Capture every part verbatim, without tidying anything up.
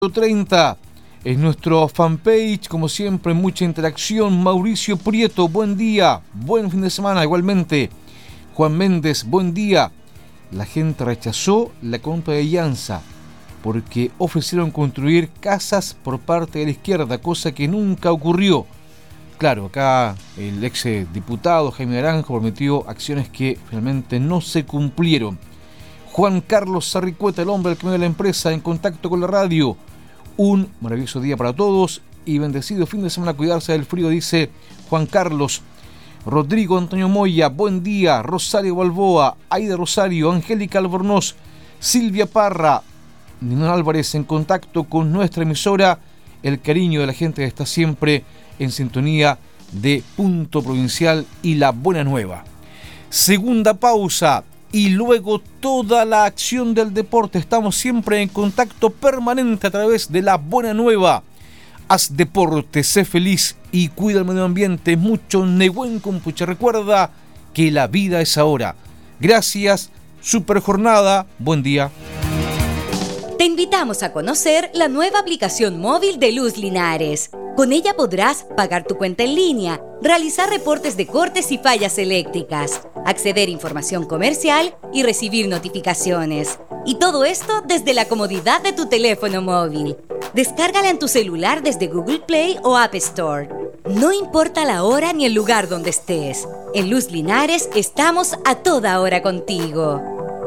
treinta es nuestro fanpage, como siempre, mucha interacción. Mauricio Prieto, buen día, buen fin de semana igualmente. Juan Méndez, buen día. La gente rechazó la compra de Llanza porque ofrecieron construir casas por parte de la izquierda, cosa que nunca ocurrió. Claro, acá el ex diputado Jaime Naranjo prometió acciones que finalmente no se cumplieron. Juan Carlos Sarricueta, el hombre al que me da la empresa, en contacto con la radio. Un maravilloso día para todos y bendecido fin de semana. Cuidarse del frío, dice Juan Carlos. Rodrigo Antonio Moya, buen día. Rosario Balboa, Aida Rosario, Angélica Albornoz, Silvia Parra, Ninón Álvarez, en contacto con nuestra emisora. El cariño de la gente que está siempre en sintonía de Punto Provincial y La Buena Nueva. Segunda pausa y luego toda la acción del deporte. Estamos siempre en contacto permanente a través de La Buena Nueva. Haz deporte, sé feliz y cuida el medio ambiente. Mucho Nehuen Compuche. Recuerda que la vida es ahora. Gracias, super jornada, buen día. Te invitamos a conocer la nueva aplicación móvil de Luz Linares. Con ella podrás pagar tu cuenta en línea, realizar reportes de cortes y fallas eléctricas, acceder a información comercial y recibir notificaciones. Y todo esto desde la comodidad de tu teléfono móvil. Descárgala en tu celular desde Google Play o App Store. No importa la hora ni el lugar donde estés. En Luz Linares estamos a toda hora contigo.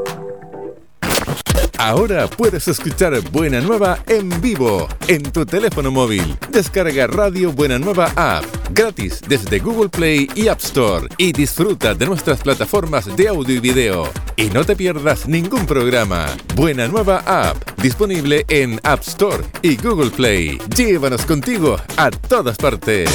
Ahora puedes escuchar Buena Nueva en vivo en tu teléfono móvil. Descarga Radio Buena Nueva App gratis desde Google Play y App Store y disfruta de nuestras plataformas de audio y video. Y no te pierdas ningún programa. Buena Nueva App, disponible en App Store y Google Play. Llévanos contigo a todas partes.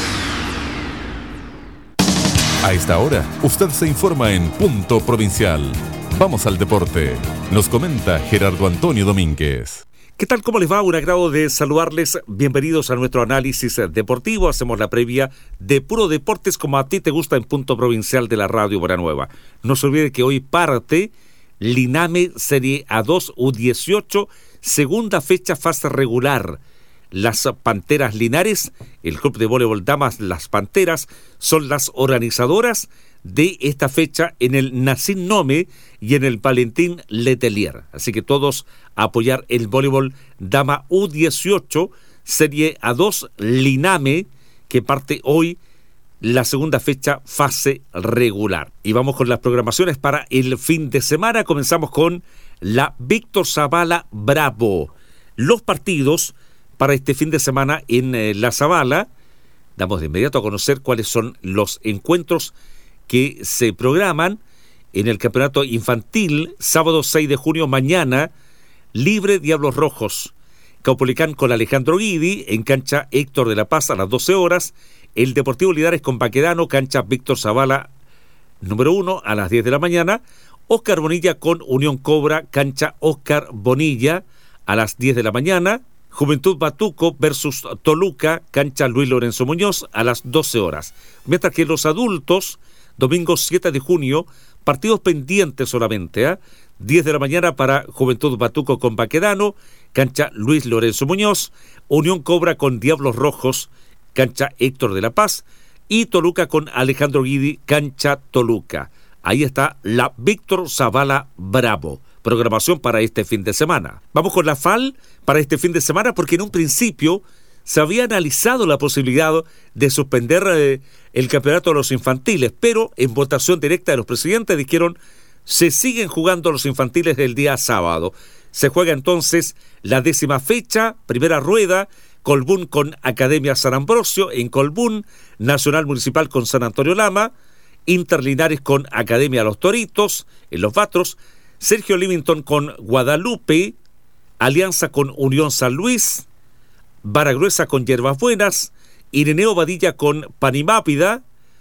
A esta hora, usted se informa en Punto Provincial. Vamos al deporte. Nos comenta Gerardo Antonio Domínguez. ¿Qué tal? ¿Cómo les va? Un agrado de saludarles. Bienvenidos a nuestro análisis deportivo. Hacemos la previa de Puro Deportes como a ti te gusta en Punto Provincial de la Radio Buena Nueva. No se olvide que hoy parte Liname Serie A dos U dieciocho, segunda fecha fase regular. Las Panteras Linares, el Club de Voleibol Damas Las Panteras, son las organizadoras de esta fecha en el Nacín Nome y en el Valentín Letelier. Así que todos a apoyar el voleibol Dama U dieciocho, Serie A dos Liname, que parte hoy la segunda fecha fase regular. Y vamos con las programaciones para el fin de semana. Comenzamos con la Víctor Zavala Bravo. Los partidos para este fin de semana en eh, la Zavala. Damos de inmediato a conocer cuáles son los encuentros que se programan en el campeonato infantil. Sábado seis de junio, mañana, Libre Diablos Rojos, Caupolicán con Alejandro Guidi, en cancha Héctor de la Paz a las doce horas. El Deportivo Linares con Baquedano, cancha Víctor Zavala número uno a las diez de la mañana. Óscar Bonilla con Unión Cobra, cancha Óscar Bonilla a las diez de la mañana. Juventud Batuco versus Toluca, cancha Luis Lorenzo Muñoz a las doce horas. Mientras que los adultos, domingo siete de junio, partidos pendientes solamente, ¿eh? diez de la mañana para Juventud Batuco con Baquedano, cancha Luis Lorenzo Muñoz, Unión Cobra con Diablos Rojos, cancha Héctor de la Paz, y Toluca con Alejandro Guidi, cancha Toluca. Ahí está la Víctor Zavala Bravo. Programación para este fin de semana. Vamos con la F A L para este fin de semana, porque en un principio se había analizado la posibilidad de suspender eh, el campeonato de los infantiles, pero en votación directa de los presidentes dijeron se siguen jugando los infantiles del día sábado. Se juega entonces la décima fecha, primera rueda, Colbún con Academia San Ambrosio en Colbún, Nacional Municipal con San Antonio Lama, Interlinares con Academia Los Toritos en Los Batros, Sergio Livington con Guadalupe, Alianza con Unión San Luis, Baragruesa con Yerbas Buenas, Ireneo Badilla con Panimápida,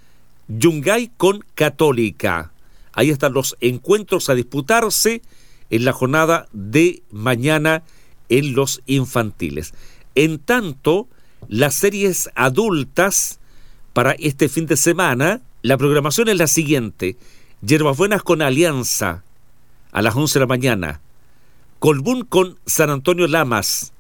Yungay con Católica. Ahí están los encuentros a disputarse en la jornada de mañana en los infantiles. En tanto, las series adultas para este fin de semana, la programación es la siguiente: Yerbas Buenas con Alianza a las once de la mañana, Colbún con San Antonio Lamas